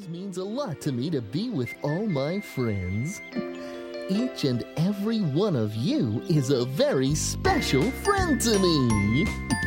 always means a lot to me to be with all my friends. Each and every one of you is a very special friend to me.